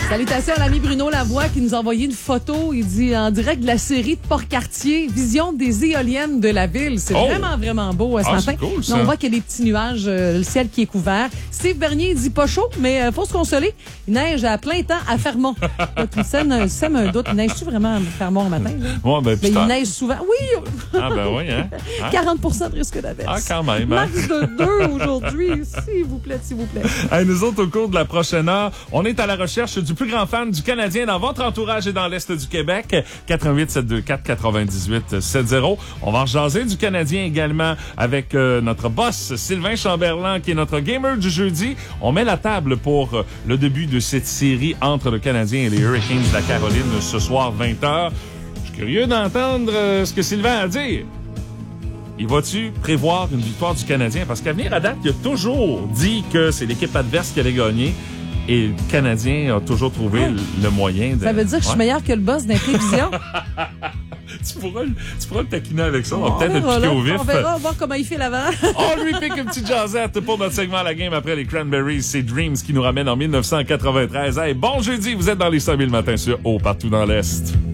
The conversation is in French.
Salutations à l'ami Bruno Lavoie qui nous a envoyé une photo. Il dit en direct de la série de Port-Cartier, vision des éoliennes de la ville. C'est vraiment beau ce matin. C'est cool, ça. On voit qu'il y a des petits nuages, le ciel qui est couvert. Steve Bernier dit pas chaud, mais faut se consoler. Il neige à plein temps à Fermont. Tu sèmes un doute. Il neige-tu vraiment à Fermont le matin? Là? Ouais, ben, Mais il neige souvent. Oui! Ah, ben oui, hein? 40% de risque d'averse. Ah, quand même. Hein? Max de 2 aujourd'hui. S'il vous plaît. Hey, nous autres, au cours de la prochaine heure, on est à la recherche du plus grand fan du Canadien dans votre entourage et dans l'Est du Québec. 88-724-98-70. On va en jaser du Canadien également avec notre boss, Sylvain Chamberlain, qui est notre gamer du jeudi. On met la table pour le début de cette série entre le Canadien et les Hurricanes de la Caroline ce soir, 20h. Je suis curieux d'entendre ce que Sylvain a à dire. Il va-tu prévoir une victoire du Canadien? Parce qu'à venir à date, il a toujours dit que c'est l'équipe adverse qui allait gagner. Et le Canadien a toujours trouvé le moyen de... Ça veut dire que je suis meilleur que le boss d'imprévision? Tu pourras le taquiner avec ça. On va peut-être le piquer au vif. On verra, voir comment il fait l'avant. On lui pique une petite jazzette pour notre segment à la game après les Cranberries. C'est Dreams qui nous ramène en 1993. Hey, bon jeudi, vous êtes dans les 5000 matins sur Haut, partout dans l'Est.